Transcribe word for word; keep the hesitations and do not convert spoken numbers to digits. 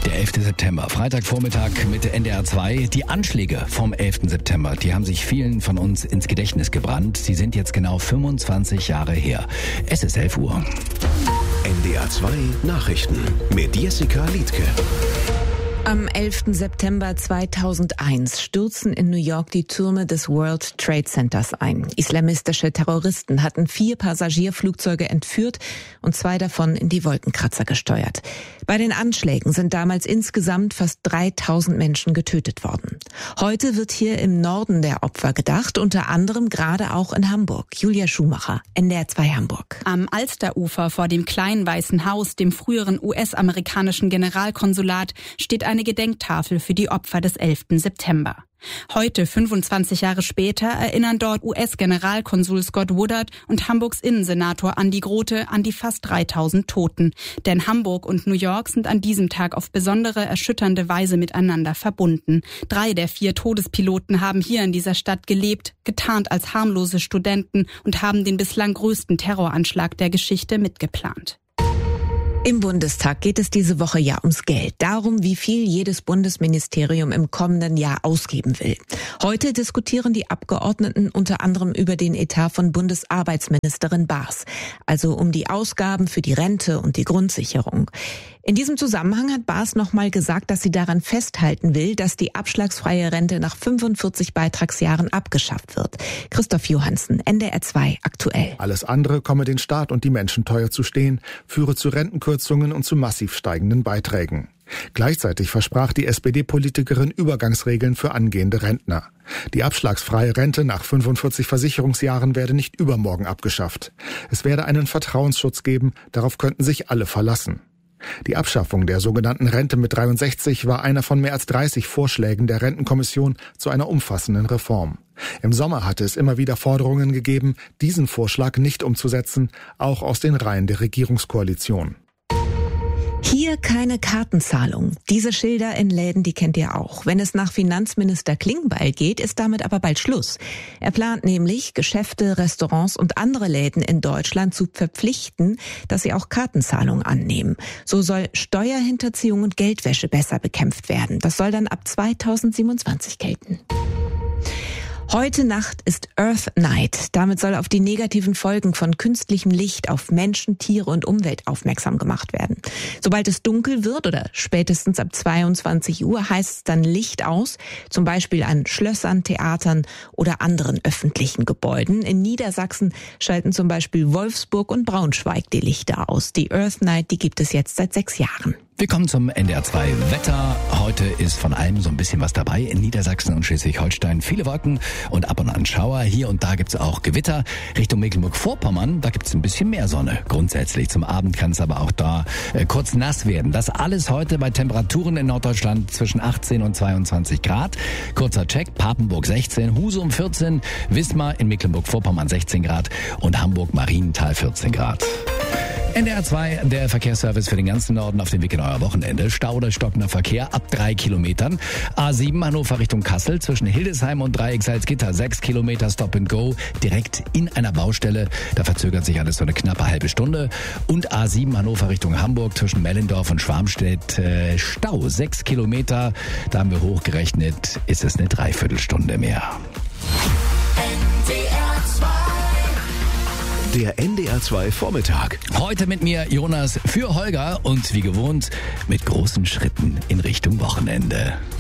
Der elfte September, Freitagvormittag mit N D R zwei. Die Anschläge vom elften September, die haben sich vielen von uns ins Gedächtnis gebrannt. Sie sind jetzt genau fünfundzwanzig Jahre her. Es ist elf Uhr. N D R zwei Nachrichten mit Jessica Liedtke. Am elften September zweitausendeins stürzen in New York die Türme des World Trade Centers ein. Islamistische Terroristen hatten vier Passagierflugzeuge entführt und zwei davon in die Wolkenkratzer gesteuert. Bei den Anschlägen sind damals insgesamt fast dreitausend Menschen getötet worden. Heute wird hier im Norden der Opfer gedacht, unter anderem gerade auch in Hamburg. Julia Schumacher, N D R zwei Hamburg. Am Alsterufer vor dem kleinen Weißen Haus, dem früheren U S-amerikanischen Generalkonsulat, steht eine Gedenktafel für die Opfer des elften September. Heute, fünfundzwanzig Jahre später, erinnern dort U S-Generalkonsul Scott Woodard und Hamburgs Innensenator Andi Grote an die fast dreitausend Toten. Denn Hamburg und New York sind an diesem Tag auf besondere, erschütternde Weise miteinander verbunden. Drei der vier Todespiloten haben hier in dieser Stadt gelebt, getarnt als harmlose Studenten und haben den bislang größten Terroranschlag der Geschichte mitgeplant. Im Bundestag geht es diese Woche ja ums Geld, darum, wie viel jedes Bundesministerium im kommenden Jahr ausgeben will. Heute diskutieren die Abgeordneten unter anderem über den Etat von Bundesarbeitsministerin Baas, also um die Ausgaben für die Rente und die Grundsicherung. In diesem Zusammenhang hat Baas nochmal gesagt, dass sie daran festhalten will, dass die abschlagsfreie Rente nach fünfundvierzig Beitragsjahren abgeschafft wird. Christoph Johansen, N D R zwei aktuell. Alles andere komme den Staat und die Menschen teuer zu stehen, führe zu Rentenkürzungen und zu massiv steigenden Beiträgen. Gleichzeitig versprach die S P D-Politikerin Übergangsregeln für angehende Rentner. Die abschlagsfreie Rente nach fünfundvierzig Versicherungsjahren werde nicht übermorgen abgeschafft. Es werde einen Vertrauensschutz geben, darauf könnten sich alle verlassen. Die Abschaffung der sogenannten Rente mit dreiundsechzig war einer von mehr als dreißig Vorschlägen der Rentenkommission zu einer umfassenden Reform. Im Sommer hatte es immer wieder Forderungen gegeben, diesen Vorschlag nicht umzusetzen, auch aus den Reihen der Regierungskoalition. Hier keine Kartenzahlung. Diese Schilder in Läden, die kennt ihr auch. Wenn es nach Finanzminister Klingbeil geht, ist damit aber bald Schluss. Er plant nämlich, Geschäfte, Restaurants und andere Läden in Deutschland zu verpflichten, dass sie auch Kartenzahlungen annehmen. So soll Steuerhinterziehung und Geldwäsche besser bekämpft werden. Das soll dann ab zweitausendsiebenundzwanzig gelten. Heute Nacht ist Earth Night. Damit soll auf die negativen Folgen von künstlichem Licht auf Menschen, Tiere und Umwelt aufmerksam gemacht werden. Sobald es dunkel wird oder spätestens ab zweiundzwanzig Uhr heißt es dann Licht aus, zum Beispiel an Schlössern, Theatern oder anderen öffentlichen Gebäuden. In Niedersachsen schalten zum Beispiel Wolfsburg und Braunschweig die Lichter aus. Die Earth Night, die gibt es jetzt seit sechs Jahren. Wir kommen zum N D R zwei Wetter. Heute ist von allem so ein bisschen was dabei. In Niedersachsen und Schleswig-Holstein viele Wolken und ab und an Schauer. Hier und da gibt's auch Gewitter. Richtung Mecklenburg-Vorpommern, da gibt's ein bisschen mehr Sonne. Grundsätzlich zum Abend kann es aber auch da äh, kurz nass werden. Das alles heute bei Temperaturen in Norddeutschland zwischen achtzehn und zweiundzwanzig Grad. Kurzer Check, Papenburg sechzehn, Husum vierzehn, Wismar in Mecklenburg-Vorpommern sechzehn Grad und Hamburg-Marienthal vierzehn Grad. N D R zwei, der Verkehrsservice für den ganzen Norden auf dem Weg in euer Wochenende. Stau oder stockender Verkehr ab drei Kilometern. A sieben Hannover Richtung Kassel zwischen Hildesheim und Dreieck Salzgitter. sechs Kilometer Stop and Go direkt in einer Baustelle. Da verzögert sich alles so eine knappe halbe Stunde. Und A sieben Hannover Richtung Hamburg zwischen Mellendorf und Schwarmstedt. Äh, Stau sechs Kilometer. Da haben wir hochgerechnet, ist es eine Dreiviertelstunde mehr. Der N D R zwei Vormittag. Heute mit mir Jonas für Holger und wie gewohnt mit großen Schritten in Richtung Wochenende.